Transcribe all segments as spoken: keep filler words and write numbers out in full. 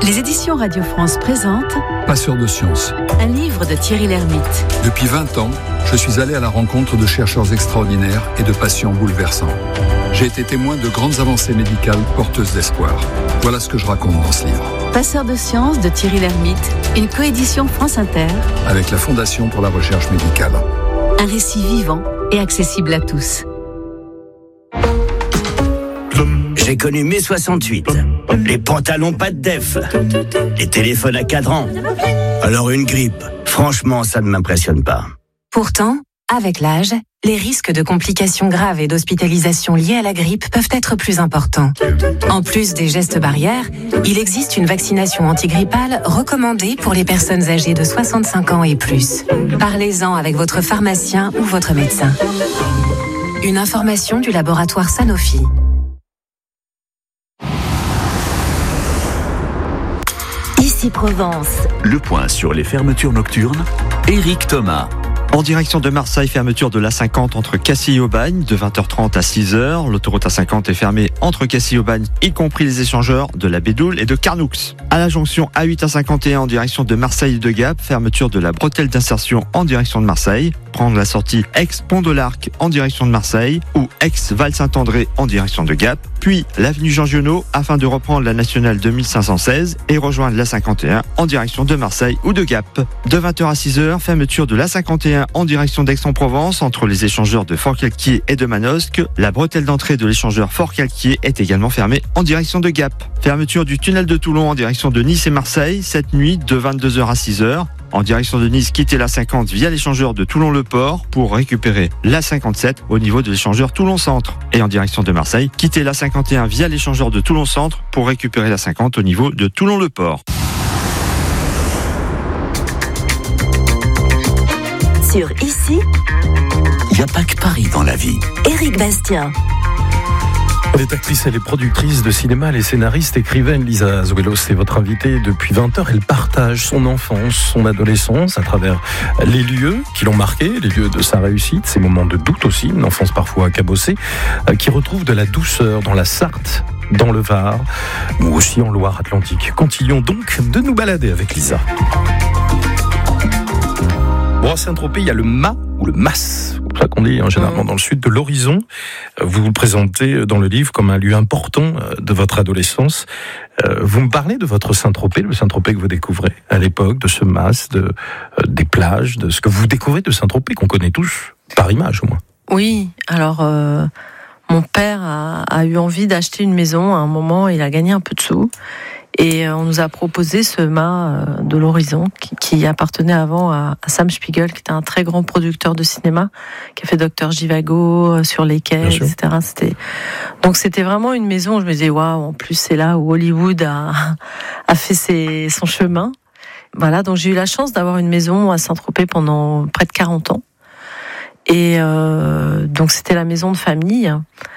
Les éditions Radio France présentent Passeurs de science. Un livre de Thierry Lhermitte. Depuis vingt ans, je suis allé à la rencontre de chercheurs extraordinaires et de patients bouleversants. J'ai été témoin de grandes avancées médicales porteuses d'espoir. Voilà ce que je raconte dans ce livre. Passeurs de science de Thierry Lhermitte, une coédition France Inter avec la Fondation pour la recherche médicale. Un récit vivant et accessible à tous. J'ai connu mai soixante-huit. Les pantalons pas de def. Les téléphones à cadran. Alors une grippe, franchement, ça ne m'impressionne pas. Pourtant, avec l'âge, les risques de complications graves et d'hospitalisation liées à la grippe peuvent être plus importants. En plus des gestes barrières, il existe une vaccination antigrippale recommandée pour les personnes âgées de soixante-cinq ans et plus. Parlez-en avec votre pharmacien ou votre médecin. Une information du laboratoire Sanofi. Ici Provence. Le point sur les fermetures nocturnes, Éric Thomas. En direction de Marseille, fermeture de l'A cinquante entre Cassis et Aubagne de vingt heures trente à six heures. L'autoroute A cinquante est fermée entre Cassis et Aubagne, y compris les échangeurs de la Bédoule et de Carnoux. À la jonction A huit A cinquante et un en direction de Marseille et de Gap, fermeture de la bretelle d'insertion en direction de Marseille. Prendre la sortie ex-Pont de l'Arc en direction de Marseille ou ex-Val-Saint-André en direction de Gap. Puis l'avenue Jean Giono afin de reprendre la nationale deux mille cinq cent seize et rejoindre l'A cinquante et un en direction de Marseille ou de Gap. De vingt heures à six heures, fermeture de l'A cinquante et un en direction d'Aix-en-Provence entre les échangeurs de Fort-Calquier et de Manosque. La bretelle d'entrée de l'échangeur Fort-Calquier est également fermée en direction de Gap. Fermeture du tunnel de Toulon en direction de Nice et Marseille cette nuit de vingt-deux heures à six heures. En direction de Nice, quittez l'A cinquante via l'échangeur de Toulon-le-Port pour récupérer l'A cinquante-sept au niveau de l'échangeur Toulon-Centre. Et en direction de Marseille, quittez l'A cinquante et un via l'échangeur de Toulon-Centre pour récupérer l'A cinquante au niveau de Toulon-le-Port. Sur Ici, il n'y a pas que Paris dans la vie. Éric Bastien. Elle est actrice, elle est productrice de cinéma, elle est scénariste, écrivaine. Lisa Azuelos est votre invitée depuis vingt heures. Elle partage son enfance, son adolescence à travers les lieux qui l'ont marqué, les lieux de sa réussite, ses moments de doute aussi, une enfance parfois cabossée, qui retrouve de la douceur dans la Sarthe, dans le Var ou aussi en Loire-Atlantique. Continuons donc de nous balader avec Lisa. Bon, à Saint-Tropez, il y a le mât ou le mas, c'est ça qu'on dit hein, généralement dans le sud de l'horizon. Vous vous présentez dans le livre comme un lieu important de votre adolescence. Vous me parlez de votre Saint-Tropez, le Saint-Tropez que vous découvrez à l'époque, de ce mas, de, des plages, de ce que vous découvrez de Saint-Tropez, qu'on connaît tous, par image au moins. Oui, alors euh, mon père a, a eu envie d'acheter une maison à un moment, il a gagné un peu de sous. Et on nous a proposé ce mât de l'horizon qui, qui appartenait avant à, à Sam Spiegel, qui était un très grand producteur de cinéma, qui a fait Docteur Zhivago sur les quais, et cetera. C'était... Donc c'était vraiment une maison où je me disais, waouh, en plus c'est là où Hollywood a, a fait ses, son chemin. Voilà, donc j'ai eu la chance d'avoir une maison à Saint-Tropez pendant près de quarante ans. Et euh, donc c'était la maison de famille.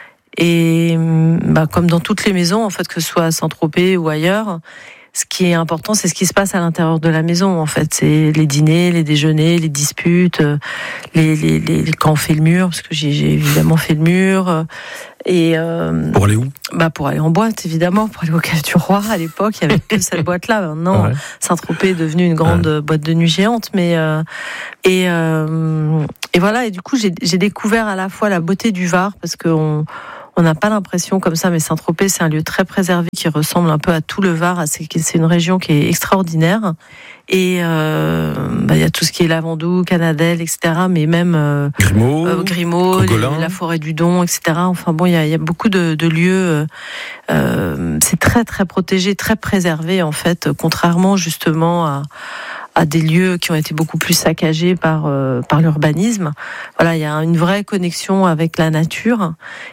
Et bah, comme dans toutes les maisons, en fait, que ce soit à Saint-Tropez ou ailleurs, ce qui est important, c'est ce qui se passe à l'intérieur de la maison. En fait, c'est les dîners, les déjeuners, les disputes, les, les, les quand on fait le mur, parce que j'ai, j'ai évidemment fait le mur. Et euh, pour aller où ? Bah pour aller en boîte, évidemment, pour aller au Café du Roi. À l'époque, il y avait que cette boîte-là. Maintenant, ouais. Saint-Tropez est devenu une grande ouais. boîte de nuit géante. Mais euh, et euh, et voilà. Et du coup, j'ai, j'ai découvert à la fois la beauté du Var, parce que on On n'a pas l'impression comme ça, mais Saint-Tropez, c'est un lieu très préservé qui ressemble un peu à tout le Var. C'est, c'est une région qui est extraordinaire. Et euh, bah, y a tout ce qui est Lavandou, Canadelle, et cetera. Mais même euh, Grimaud, euh, Grimaud les, la forêt du Don, et cetera. Enfin bon, il y a, y a beaucoup de, de lieux. Euh, c'est très très protégé, très préservé en fait, contrairement justement à à des lieux qui ont été beaucoup plus saccagés par euh, par l'urbanisme. Voilà, il y a une vraie connexion avec la nature.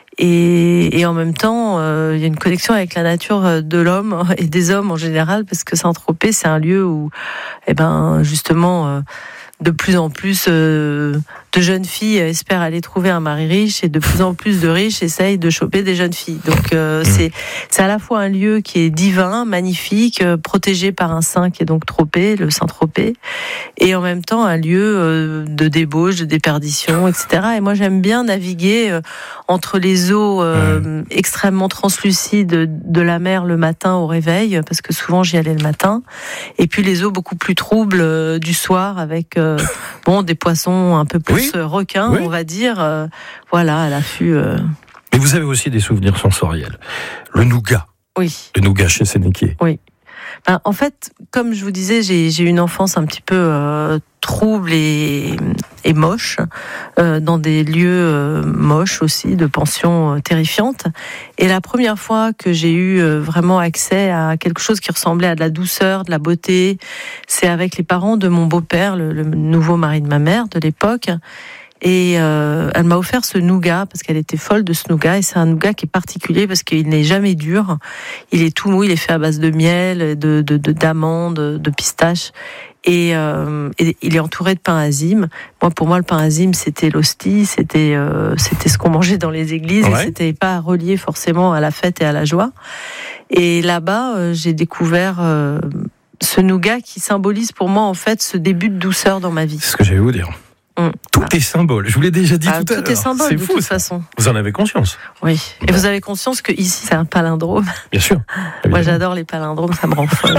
Et, et en même temps, euh, il y a une connexion avec la nature de l'homme et des hommes en général, parce que Saint-Tropez, c'est un lieu où, eh ben, justement, euh, de plus en plus, euh, de jeunes filles espèrent aller trouver un mari riche et de plus en plus de riches essayent de choper des jeunes filles. Donc euh, mmh. c'est, c'est à la fois un lieu qui est divin, magnifique, euh, protégé par un saint qui est donc Tropez, le saint Tropez, et en même temps un lieu euh, de débauche, de déperdition, et cetera. Et moi j'aime bien naviguer euh, entre les eaux euh, mmh. extrêmement translucides de, de la mer le matin au réveil, parce que souvent j'y allais le matin, et puis les eaux beaucoup plus troubles euh, du soir avec euh, bon des poissons un peu plus oui. requins, oui. on va dire, euh, voilà, à l'affût. Euh... Mais vous avez aussi des souvenirs sensoriels. Le nougat. Oui. Le nougat chez Sénéquier. Oui. Ben, en fait, comme je vous disais, j'ai, j'ai eu une enfance un petit peu euh, trouble et, et moche, euh, dans des lieux euh, moches aussi, de pensions euh, terrifiantes. Et la première fois que j'ai eu euh, vraiment accès à quelque chose qui ressemblait à de la douceur, de la beauté, c'est avec les parents de mon beau-père, le, le nouveau mari de ma mère de l'époque. Et euh, elle m'a offert ce nougat parce qu'elle était folle de ce nougat. Et c'est un nougat qui est particulier parce qu'il n'est jamais dur. Il est tout mou, il est fait à base de miel, de, de, de d'amandes, de pistaches. Et, euh, et il est entouré de pain azime. Moi, pour moi, le pain azime, c'était l'hostie, c'était euh, c'était ce qu'on mangeait dans les églises. Ouais. Et c'était pas relié forcément à la fête et à la joie. Et là-bas, euh, j'ai découvert euh, ce nougat qui symbolise pour moi en fait ce début de douceur dans ma vie. C'est ce que j'allais vous dire. Mmh. Tout ah. est symbole, je vous l'ai déjà dit ah, tout à l'heure. Tout est symbole, c'est de fou, toute ça. façon. Vous en avez conscience. Oui, et bon. Vous avez conscience que ici c'est un palindrome. Bien sûr. Moi j'adore les palindromes, ça me rend folle.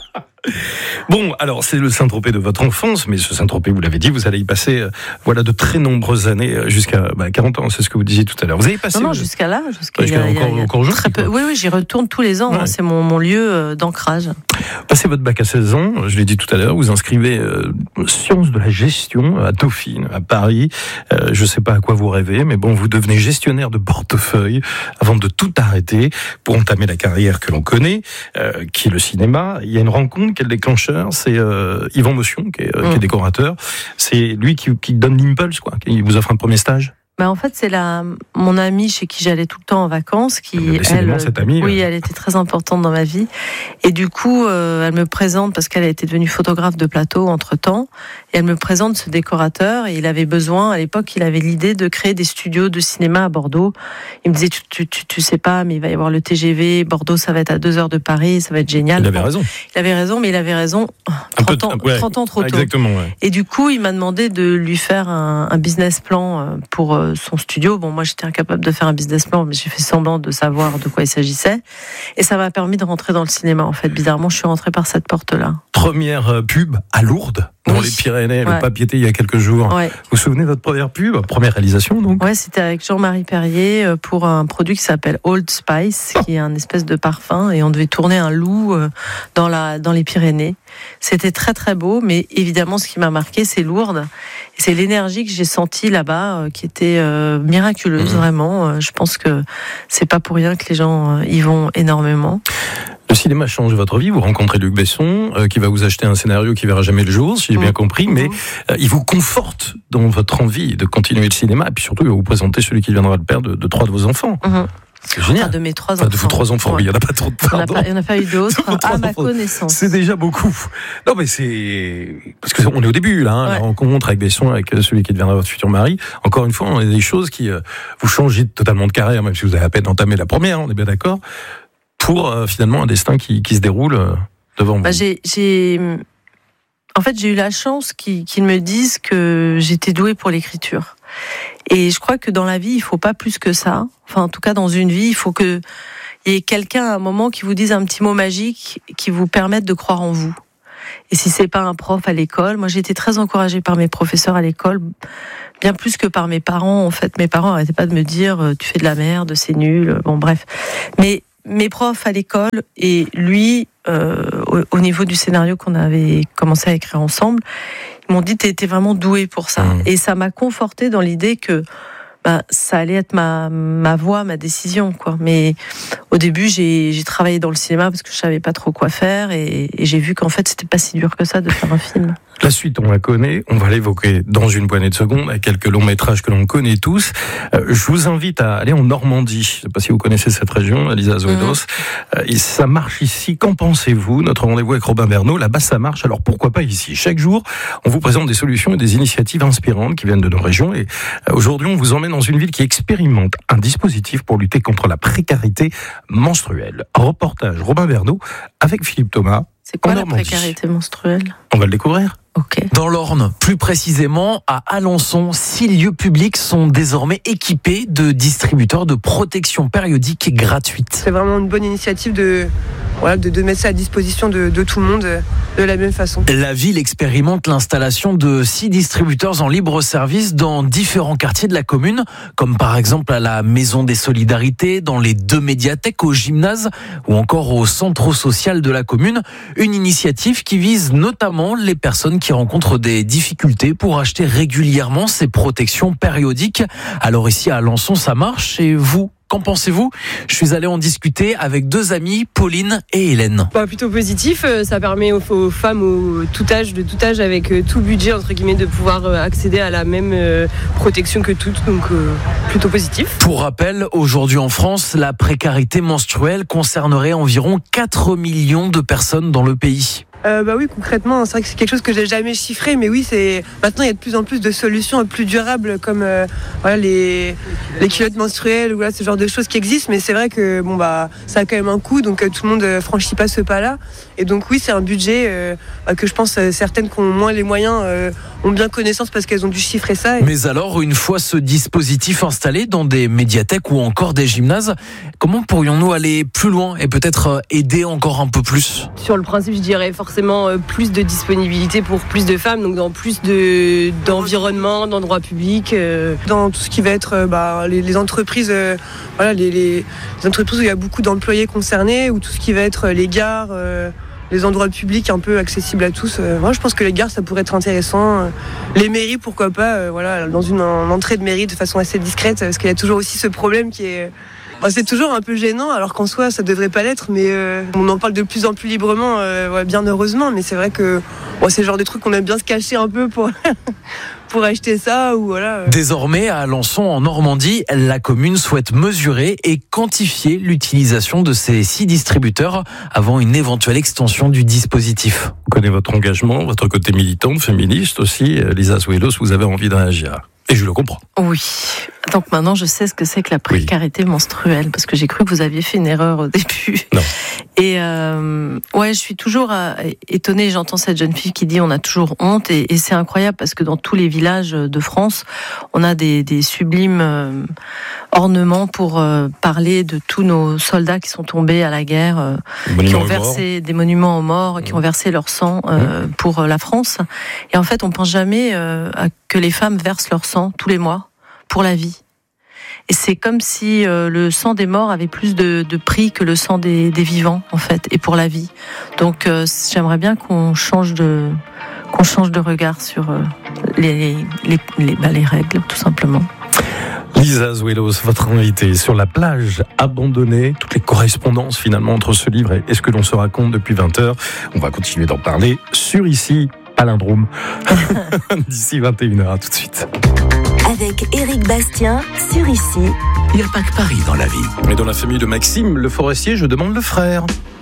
Bon, alors c'est le Saint-Tropez de votre enfance, mais ce Saint-Tropez, vous l'avez dit, vous allez y passer euh, voilà, de très nombreuses années, euh, jusqu'à bah, quarante ans, c'est ce que vous disiez tout à l'heure. Vous avez passé... Non, non, vous... jusqu'à là. Jusqu'à, jusqu'à il y a, encore, il y a encore jeune, très peu... Oui, oui, j'y retourne tous les ans, ouais. hein, c'est mon, mon lieu euh, d'ancrage. Passez votre bac à seize ans, je l'ai dit tout à l'heure, vous inscrivez euh, sciences de la gestion à Dauphine, à Paris. Euh, je ne sais pas à quoi vous rêvez, mais bon, vous devenez gestionnaire de portefeuille avant de tout arrêter pour entamer la carrière que l'on connaît, euh, qui est le cinéma. Il y a une rencontre, quel déclencheur, c'est euh, Yvan Motion, qui est, euh, mmh. qui est décorateur. C'est lui qui, qui donne l'impulse, quoi, qui vous offre un premier stage. Bah en fait, c'est la, mon amie chez qui j'allais tout le temps en vacances, qui, elle, cette amie, oui, euh... elle était très importante dans ma vie. Et du coup, euh, elle me présente, parce qu'elle a été devenue photographe de plateau entre-temps, et elle me présente ce décorateur, et il avait besoin, à l'époque, il avait l'idée de créer des studios de cinéma à Bordeaux. Il me disait, tu, tu, tu, tu sais pas, mais il va y avoir le T G V, Bordeaux, ça va être à deux heures de Paris, ça va être génial. Il avait raison. Il avait raison, mais il avait raison trente ans, ouais, trente ans trop tôt. Exactement, ouais. Et du coup, il m'a demandé de lui faire un, un business plan pour son studio. Bon, moi, j'étais incapable de faire un business plan, mais j'ai fait semblant de savoir de quoi il s'agissait. Et ça m'a permis de rentrer dans le cinéma, en fait. Bizarrement, je suis rentrée par cette porte-là. Première pub à Lourdes, dans oui. les Pyrénées, ouais. le papier il y a quelques jours. Ouais. Vous vous souvenez de votre première pub, première réalisation, donc? Ouais, c'était avec Jean-Marie Perrier pour un produit qui s'appelle Old Spice, oh. qui est un espèce de parfum, et on devait tourner un loup dans la, dans les Pyrénées. C'était très très beau, mais évidemment, ce qui m'a marqué, c'est Lourdes. Et c'est l'énergie que j'ai sentie là-bas, qui était euh, miraculeuse, mmh. vraiment. Je pense que c'est pas pour rien que les gens y vont énormément. Le cinéma change votre vie. Vous rencontrez Luc Besson, euh, qui va vous acheter un scénario qui verra jamais le jour, si j'ai mmh. bien compris, mais euh, il vous conforte dans votre envie de continuer le cinéma, et puis surtout, il va vous présenter celui qui deviendra le père de, de trois de vos enfants. Mmh. C'est génial. Ah, de mes trois enfin, enfants. De vos trois enfants, oui, il n'y en a pas trop de pardon. Il n'y en a pas eu d'autres, à ma connaissance. C'est déjà beaucoup. Non, mais c'est... Parce qu'on est au début, là, hein, ouais. la rencontre avec Besson, avec celui qui deviendra votre futur mari. Encore une fois, on a des choses qui euh, vous changent totalement de carrière, même si vous avez à peine entamé la première, on est bien d'accord, pour euh, finalement un destin qui, qui se déroule euh, devant vous. Bah, j'ai, j'ai... En fait, j'ai eu la chance qu'ils, qu'ils me disent que j'étais douée pour l'écriture. Et je crois que dans la vie, il faut pas plus que ça. Enfin, en tout cas, dans une vie, il faut que il y ait quelqu'un à un moment qui vous dise un petit mot magique qui vous permette de croire en vous. Et si c'est pas un prof à l'école, moi j'ai été très encouragée par mes professeurs à l'école, bien plus que par mes parents. En fait, mes parents n'arrêtaient pas de me dire tu fais de la merde, c'est nul. Bon, bref. Mais mes profs à l'école et lui, euh, au, au niveau du scénario qu'on avait commencé à écrire ensemble, ils m'ont dit t'es, t'es vraiment doué pour ça. Mmh. Et ça m'a confortée dans l'idée que bah, ça allait être ma, ma voie, ma décision, quoi. Mais au début, j'ai, j'ai travaillé dans le cinéma parce que je savais pas trop quoi faire et, et j'ai vu qu'en fait, c'était pas si dur que ça de faire un film. La suite, on la connaît, on va l'évoquer dans une poignée de secondes, avec quelques longs métrages que l'on connaît tous. Euh, je vous invite à aller en Normandie. Je ne sais pas si vous connaissez cette région, Lisa Azuelos. Mmh. Euh, ça marche ici. Qu'en pensez-vous? Notre rendez-vous avec Robin Bernot, là-bas ça marche, alors pourquoi pas ici? Chaque jour, on vous présente des solutions et des initiatives inspirantes qui viennent de nos régions. Et euh, aujourd'hui, on vous emmène dans une ville qui expérimente un dispositif pour lutter contre la précarité menstruelle. Reportage Robin Bernot avec Philippe Thomas. C'est quoi la précarité menstruelle? On va le découvrir. Okay. Dans l'Orne, plus précisément à Alençon, six lieux publics sont désormais équipés de distributeurs de protection périodique gratuite. C'est vraiment une bonne initiative de, voilà, de, de mettre ça à disposition de, de tout le monde de la même façon. La ville expérimente l'installation de six distributeurs en libre service dans différents quartiers de la commune, comme par exemple à la Maison des Solidarités, dans les deux médiathèques, au gymnase ou encore au centre social de la commune. Une initiative qui vise notamment les personnes qui rencontrent des difficultés pour acheter régulièrement ces protections périodiques. Alors ici à Alençon, ça marche, et vous, qu'en pensez-vous? Je suis allé en discuter avec deux amies, Pauline et Hélène. Bah, plutôt positif, ça permet aux, aux femmes au tout âge, de tout âge, avec tout budget entre guillemets, de pouvoir accéder à la même protection que toutes, donc euh, plutôt positif. Pour rappel, aujourd'hui en France, la précarité menstruelle concernerait environ quatre millions de personnes dans le pays. Euh, bah oui, concrètement, c'est vrai que c'est quelque chose que j'ai jamais chiffré, mais oui, c'est maintenant il y a de plus en plus de solutions plus durables comme euh, voilà les les culottes menstruelles, voilà ce genre de choses qui existent. Mais c'est vrai que bon bah ça a quand même un coût, donc euh, tout le monde euh, franchit pas ce pas-là. Et donc oui, c'est un budget euh, bah, que je pense euh, certaines qui ont moins les moyens euh, ont bien connaissance parce qu'elles ont dû chiffrer ça. Et... Mais alors, une fois ce dispositif installé dans des médiathèques ou encore des gymnases, comment pourrions-nous aller plus loin et peut-être aider encore un peu plus? Sur le principe, je dirais forcément plus de disponibilité pour plus de femmes, donc dans plus de, d'environnement, d'endroits publics, euh, dans tout ce qui va être euh, bah, les, les entreprises, euh, voilà, les, les, les entreprises où il y a beaucoup d'employés concernés, ou tout ce qui va être les gares, euh, les endroits publics un peu accessibles à tous. Euh, moi, je pense que les gares, ça pourrait être intéressant. Les mairies, pourquoi pas, euh, voilà, dans une en, entrée de mairie de façon assez discrète, parce qu'il y a toujours aussi ce problème qui est... C'est toujours un peu gênant, alors qu'en soi, ça devrait pas l'être, mais euh, on en parle de plus en plus librement, euh, ouais, bien heureusement, mais c'est vrai que ouais, c'est le genre de trucs qu'on aime bien se cacher un peu pour, pour acheter ça, ou voilà. Désormais, à Alençon, en Normandie, la commune souhaite mesurer et quantifier l'utilisation de ces six distributeurs avant une éventuelle extension du dispositif. Vous connaissez votre engagement, votre côté militante, féministe aussi. Lisa Azuelos, vous avez envie de réagir. Et je le comprends. Oui. Donc maintenant, je sais ce que c'est que la précarité oui. menstruelle, parce que j'ai cru que vous aviez fait une erreur au début. Non. Et euh, ouais, je suis toujours euh, étonnée. J'entends cette jeune fille qui dit on a toujours honte, et, et c'est incroyable parce que dans tous les villages de France, on a des, des sublimes euh, ornements pour euh, parler de tous nos soldats qui sont tombés à la guerre, euh, qui ont versé des monuments aux morts, mmh. qui ont versé leur sang euh, mmh. pour la France. Et en fait, on pense jamais euh, à que les femmes versent leur sang tous les mois pour la vie. Et c'est comme si euh, le sang des morts avait plus de, de prix que le sang des, des vivants, en fait, et pour la vie. Donc euh, j'aimerais bien qu'on change de, qu'on change de regard sur euh, les, les, les, bah, les règles, tout simplement. Lisa Azuelos, votre invitée sur la plage abandonnée, toutes les correspondances finalement entre ce livre et ce que l'on se raconte depuis vingt heures. On va continuer d'en parler sur Ici, Palindrome, d'ici vingt et une heures. À tout de suite. Avec Éric Bastien sur Ici. Il n'y a pas que Paris dans la vie. Mais dans la famille de Maxime, le forestier, je demande le frère.